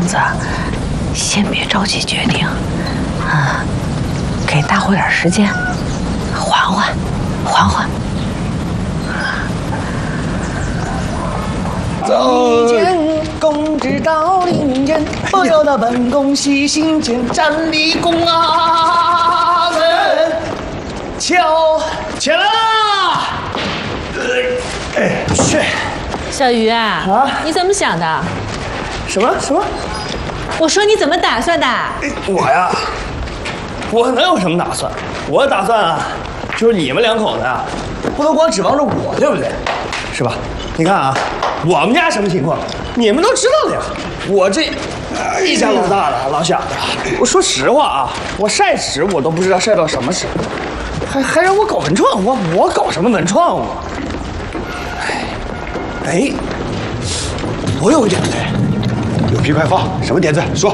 子，先别着急决定，啊，给大伙点时间，缓缓，缓缓。 一见公知到林间，不由得本宫喜心间，站立宫啊门，起来啦！去。 小鱼啊，你怎么想的？ 什么？ 我说你怎么打算的？ 我呀，我能有什么打算？我的打算啊，就是你们两口子啊，不能光指望着我，对不对？是吧？你看啊，我们家什么情况，你们都知道的呀。我这一家老大了，老小的，我说实话啊，我晒纸我都不知道晒到什么时候，还让我搞文创，我搞什么文创啊？哎，我有个点子， 有屁快放，什么点子说？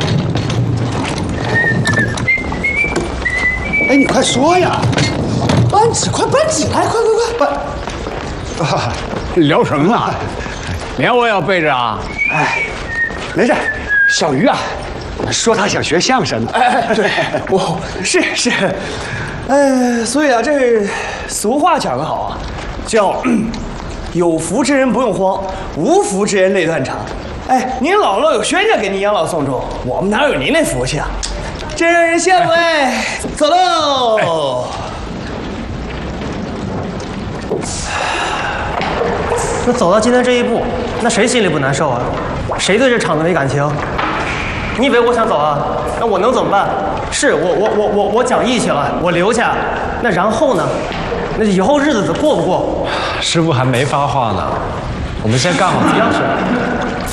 哎，你快说呀！ 搬纸，快搬纸来，快搬！ 啊，聊什么呢？连我也要背着啊！哎，没事，小鱼啊，说他想学相声。 哎，对，我是，所以啊，这俗话讲得好啊，叫有福之人不用慌，无福之人泪断肠。哎，您姥姥有冤家给您养老送终，我们哪有您那福气啊？真让人羡慕哎！走喽！ 那走到今天这一步，那谁心里不难受啊？谁对这厂子没感情？你以为我想走啊？那我能怎么办？是我讲义气了，我留下。那然后呢？那以后日子过不过？ 师傅还没发话呢，我们先干好这件事。